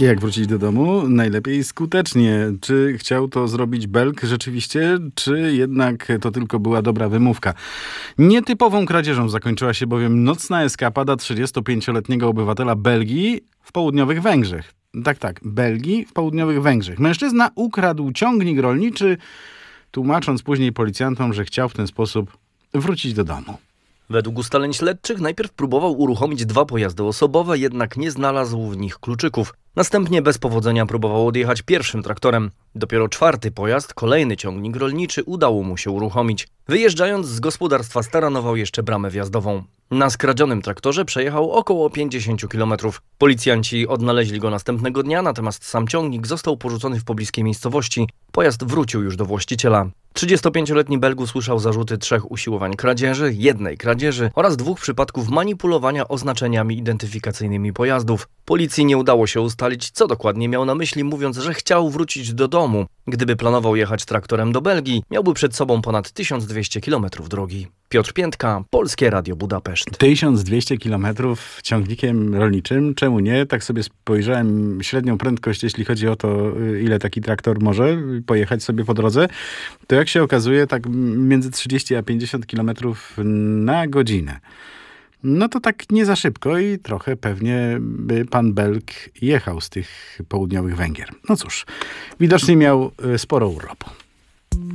Jak wrócić do domu? Najlepiej skutecznie. Czy chciał to zrobić Belg rzeczywiście, czy jednak to tylko była dobra wymówka? Nietypową kradzieżą zakończyła się bowiem nocna eskapada 35-letniego obywatela Belgii w południowych Węgrzech. Tak, Belgii w południowych Węgrzech. Mężczyzna ukradł ciągnik rolniczy, tłumacząc później policjantom, że chciał w ten sposób wrócić do domu. Według ustaleń śledczych najpierw próbował uruchomić 2 pojazdy osobowe, jednak nie znalazł w nich kluczyków. Następnie bez powodzenia próbował odjechać pierwszym traktorem. Dopiero 4. pojazd, kolejny ciągnik rolniczy, udało mu się uruchomić. Wyjeżdżając z gospodarstwa staranował jeszcze bramę wjazdową. Na skradzionym traktorze przejechał około 50 km. Policjanci odnaleźli go następnego dnia, natomiast sam ciągnik został porzucony w pobliskiej miejscowości. Pojazd wrócił już do właściciela. 35-letni Belg usłyszał zarzuty 3 usiłowań kradzieży, 1 kradzieży oraz 2 przypadków manipulowania oznaczeniami identyfikacyjnymi pojazdów. Policji nie udało się ustalić, co dokładnie miał na myśli, mówiąc, że chciał wrócić do domu. Gdyby planował jechać traktorem do Belgii, miałby przed sobą ponad 1200 km drogi. Piotr Piętka, Polskie Radio Budapeszt. 1200 km ciągnikiem rolniczym, czemu nie? Tak sobie spojrzałem, średnią prędkość, jeśli chodzi o to, ile taki traktor może pojechać sobie po drodze, to jak się okazuje, tak między 30 a 50 km na godzinę. No to tak nie za szybko i trochę pewnie by pan Belg jechał z tych południowych Węgier. No cóż, widocznie miał sporo urlopu.